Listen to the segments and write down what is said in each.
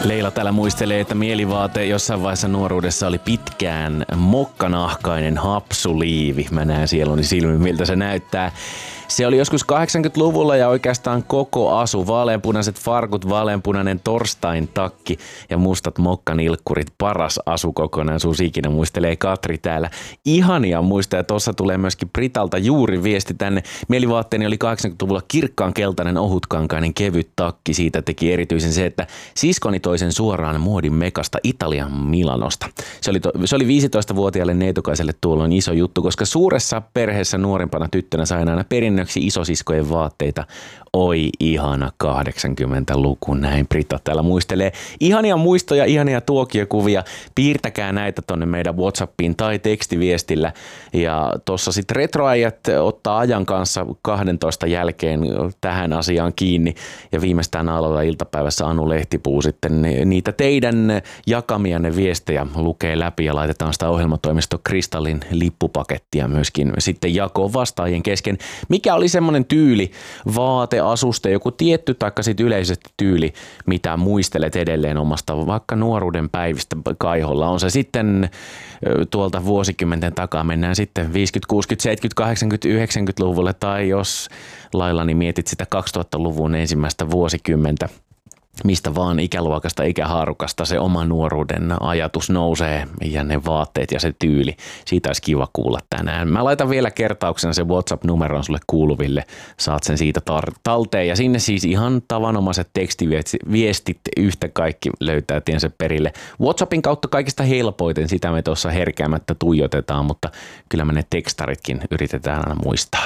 Leila täällä muistelee, että mielivaate jossain vaiheessa nuoruudessa oli pitkään mokkanahkainen hapsuliivi. Mä näen sieluni silmin, miltä se näyttää. Se oli joskus 80-luvulla ja oikeastaan koko asu. Vaaleanpunaiset farkut, vaaleanpunainen torstain takki ja mustat mokkanilkkurit. Paras asukokonaisuus ikinä, muistelee Katri täällä. Ihania muistoja. Tuossa tulee myöskin Britalta juuri viesti tänne. Mielivaatteeni oli 80-luvulla kirkkaan keltainen, ohutkankainen, kevyt takki. Siitä teki erityisen se, että siskoni toi sen suoraan muodin mekasta Italian Milanosta. Se oli 15-vuotiaalle neitokaiselle tuolloin iso juttu, koska suuressa perheessä nuorimpana tyttönä sain aina perinnöksi isosiskojen vaatteita. Oi ihana 80-luku, näin Brita täällä muistelee. Ihania muistoja, ihania tuokiokuvia. Piirtäkää näitä tonne meidän WhatsAppiin tai tekstiviestillä. Ja tossa sit retroäijät ottaa ajan kanssa 12 jälkeen tähän asiaan kiinni. Ja viimeistään aloilla iltapäivässä Anu Lehtipuu sitten niitä teidän jakamianne viestejä lukee läpi ja laitetaan sitä ohjelmatoimisto Kristallin lippupakettia myöskin sitten jakoon vastaajien kesken. Mikä oli semmoinen tyyli, vaate, asuste, joku tietty taikka sitten yleisesti tyyli, mitä muistelet edelleen omasta vaikka nuoruuden päivistä Kaiholla. On se sitten tuolta vuosikymmenten takaa, mennään sitten 50, 60, 70, 80, 90-luvulle tai jos Laila, niin mietit sitä 2000-luvun ensimmäistä vuosikymmentä. Mistä vaan ikäluokasta, ikähaarukasta se oma nuoruuden ajatus nousee ja ne vaatteet ja se tyyli. Siitä olisi kiva kuulla tänään. Mä laitan vielä kertauksena se WhatsApp-numeron sulle kuuluville. Saat sen siitä talteen ja sinne siis ihan tavanomaiset tekstiviestit yhtä kaikki löytää tiensä perille. WhatsAppin kautta kaikista helpoiten, sitä me tuossa herkeämättä tuijotetaan, mutta kyllä me ne tekstaritkin yritetään aina muistaa.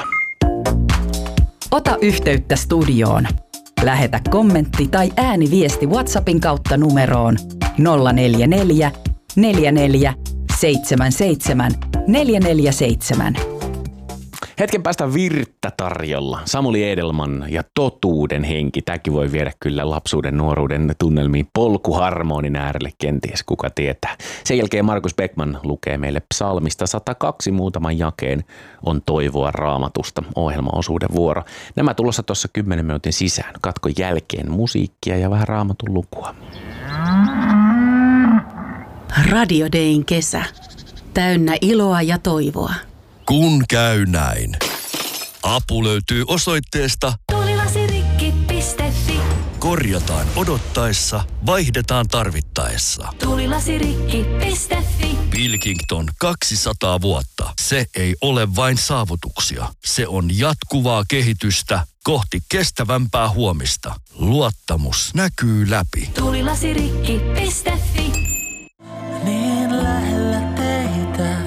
Ota yhteyttä studioon. Lähetä kommentti tai ääniviesti WhatsAppin kautta numeroon 044 44 77 447. Hetken päästä Virttä tarjolla. Samuli Edelman ja Totuuden henki. Tämäkin voi viedä kyllä lapsuuden, nuoruuden tunnelmiin polkuharmonin äärelle kenties, kuka tietää. Sen jälkeen Markus Beckman lukee meille psalmista 102 muutaman jakeen on toivoa Raamatusta. Ohjelmaosuuden vuoro. Nämä tulossa tuossa 10 minuutin sisään. Katkon jälkeen musiikkia ja vähän Raamatun lukua. Radio Dayn kesä. Täynnä iloa ja toivoa. Kun käy näin. Apu löytyy osoitteesta tulilasirikki.fi. Korjataan odottaessa, vaihdetaan tarvittaessa. Tulilasirikki.fi. Pilkington 200 vuotta. Se ei ole vain saavutuksia. Se on jatkuvaa kehitystä kohti kestävämpää huomista. Luottamus näkyy läpi. Tulilasirikki.fi. Niin lähellä teitä.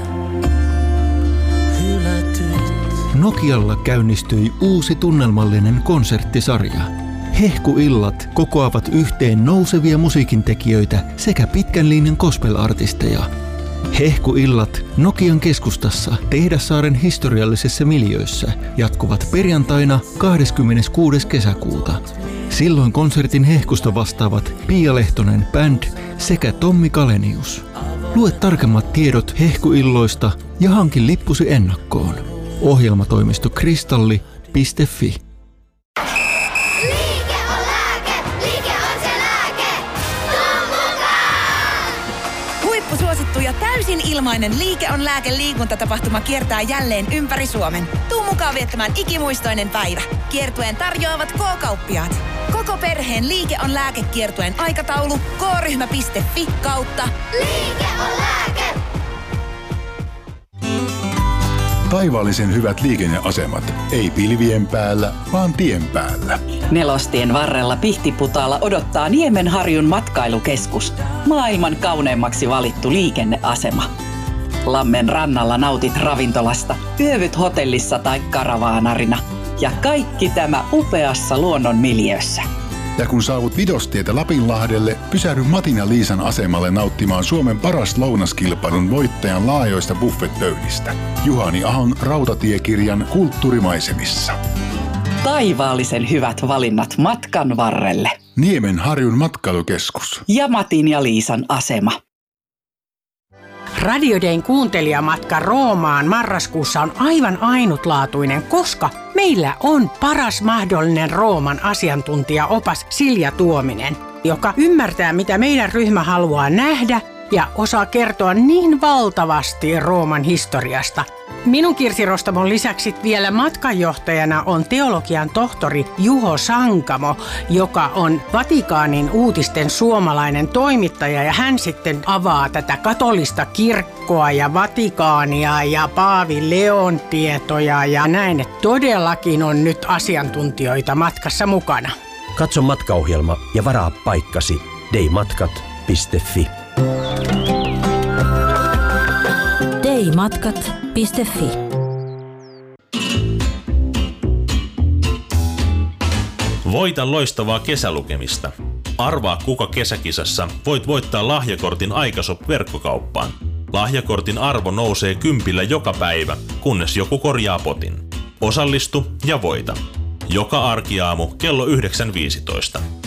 Nokialla käynnistyi uusi tunnelmallinen konserttisarja. Hehkuillat kokoavat yhteen nousevia musiikintekijöitä sekä pitkän linjan gospel-artisteja. Hehkuillat Nokian keskustassa Tehdassaaren historiallisessa miljöössä jatkuvat perjantaina 26. kesäkuuta. Silloin konsertin hehkusta vastaavat Pia Lehtonen Band sekä Tommi Kalenius. Lue tarkemmat tiedot hehkuilloista ja hankin lippusi ennakkoon. Ohjelmatoimisto kristalli.fi. Liike on lääke, liike on se lääke. Tuu mukaan! Huippusuosittu ja täysin ilmainen Liike on lääke -liikuntatapahtuma kiertää jälleen ympäri Suomen. Tuu mukaan viettämään ikimuistoinen päivä. Kiertueen tarjoavat K-kauppiaat. Koko perheen Liike on lääke -kiertueen aikataulu k-ryhmä.fi/. Liike on lääke. Taivaallisen hyvät liikenneasemat. Ei pilvien päällä, vaan tien päällä. Nelostien varrella Pihtiputaalla odottaa Niemenharjun matkailukeskus. Maailman kauneimmaksi valittu liikenneasema. Lammen rannalla nautit ravintolasta, yövyt hotellissa tai karavaanarina. Ja kaikki tämä upeassa luonnon miljöössä. Ja kun saavut Vidostietä Lapinlahdelle, pysähdy Matin ja Liisan asemalle nauttimaan Suomen paras lounaskilpailun voittajan laajoista buffetpöydistä. Juhani Ahon rautatiekirjan Kulttuurimaisemissa. Taivaallisen hyvät valinnat matkan varrelle. Niemenharjun matkailukeskus. Ja Matin ja Liisan asema. Radio Dayn kuuntelijamatka Roomaan marraskuussa on aivan ainutlaatuinen, koska meillä on paras mahdollinen Rooman asiantuntijaopas Silja Tuominen. joka ymmärtää, mitä meidän ryhmä haluaa nähdä ja osaa kertoa niin valtavasti Rooman historiasta. Minun Kirsi Rostamon lisäksi vielä matkanjohtajana on teologian tohtori Juho Sankamo, joka on Vatikaanin uutisten suomalainen toimittaja, ja hän sitten avaa tätä katolista kirkkoa ja Vatikaania ja Paavi Leon tietoja ja näin, että todellakin on nyt asiantuntijoita matkassa mukana. Katso matkaohjelma ja varaa paikkasi deimatkat.fi. deimatkat.fi. Voita loistavaa kesälukemista. Arvaa, kuka kesäkisassa voit voittaa lahjakortin Aikashop-verkkokauppaan. Lahjakortin arvo nousee 10 joka päivä, kunnes joku korjaa potin. Osallistu ja voita. Joka arkiaamu kello 9.15.